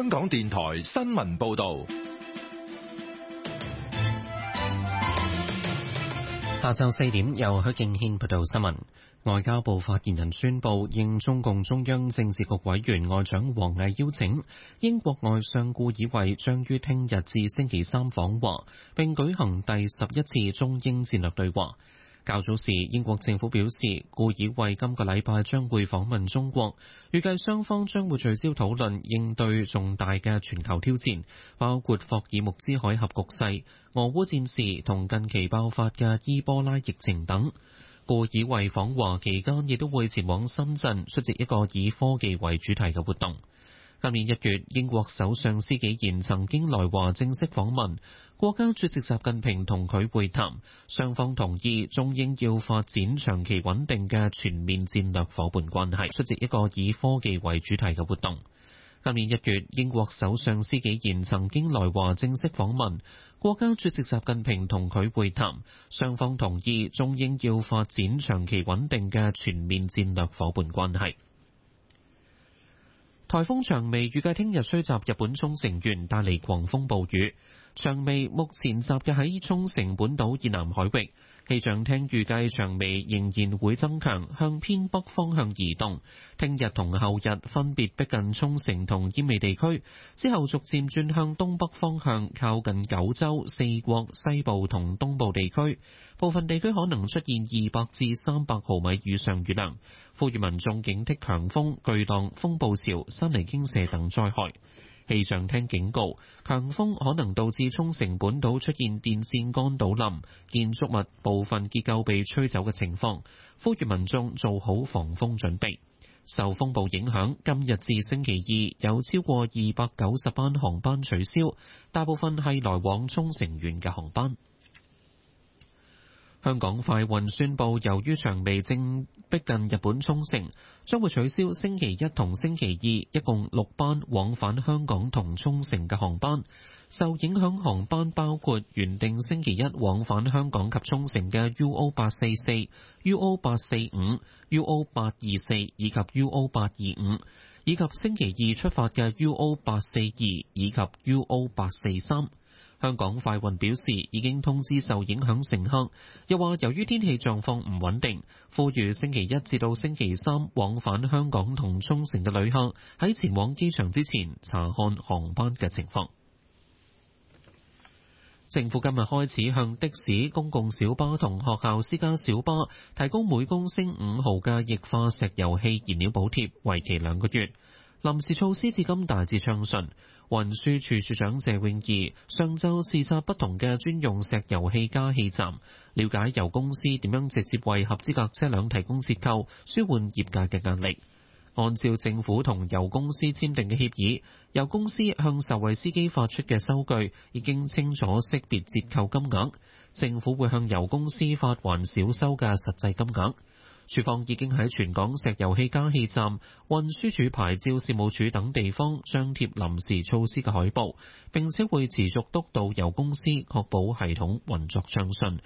香港電台新聞報道。 下晝4點，由許敬軒報道新聞。外交部發言人宣布，應中共中央政治局委員外長王毅邀請，英國外相顧以慧將於聽日至星期三訪華，並舉行第11次中英戰略對話。較早時，英國政府表示，顧以慧今個禮拜將會訪問中國，預計雙方將會聚焦討論應對重大嘅全球挑戰，包括霍爾木茲海峽局勢、俄烏戰事同近期爆發嘅伊波拉疫情等。顧以慧訪華期間，亦都會前往深圳出席一個以科技為主題嘅活動。今年1月，英國首相施紀賢曾經來華正式訪問，國家主席習近平同佢會談，雙方同意中英要發展長期穩定嘅全面戰略夥伴關係，出席一個以科技為主題嘅活動。今年1月，英國首相施紀賢曾經來華正式訪問，國家主席習近平同佢會談，雙方同意中英要發展長期穩定嘅全面戰略夥伴關係。颱風長尾預計聽日吹襲日本沖繩縣，帶嚟狂風暴雨。長尾目前集結喺沖繩本島以南海域，氣象廳預計長尾仍然會增強，向偏北方向移動。聽日同後日分別逼近沖繩同奄美地區，之後逐漸轉向東北方向，靠近九州、四國、西部同東部地區。部分地區可能出現200至300毫米以上雨量，呼籲民眾警惕強風、巨浪、風暴潮、山泥傾瀉等災害。氣象廳警告，強風可能導致沖繩本島出現電線桿倒冧、建築物部分結構被吹走嘅情況，呼籲民眾做好防風準備。受風暴影響，今日至星期二有超過290班航班取消，大部分係來往沖繩縣嘅航班。香港快運宣布，由於長尾正逼近日本沖繩，將會取消星期一同星期二一共6班往返香港同沖繩嘅航班。受影響航班包括原定星期一往返香港及沖繩嘅 UO844、UO845、UO824 以及 UO825， 以及星期二出發嘅 UO842 以及 UO843。香港快運表示已經通知受影響乘客，又話由於天氣狀況唔穩定，呼籲星期一至到星期三往返香港同沖繩嘅旅客喺前往機場之前查看航班嘅情況。政府今日開始向的士、公共小巴同學校私家小巴提供每公升5毫嘅液化石油氣燃料補貼，為期2個月。臨時措施至今大致暢順。運輸署署長謝永儀上晝視察不同嘅專用石油氣加氣站，了解油公司點樣直接為合資格車輛提供折扣，舒緩業界嘅壓力。按照政府同油公司簽訂嘅協議，油公司向受惠司機發出嘅收據已經清楚識別折扣金額，政府會向油公司發還少收嘅實際金額。署方已經喺全港石油氣加氣站、運輸署牌照事務處等地方張貼臨時措施嘅海報，並且會持續督導油公司確保系統運作暢順，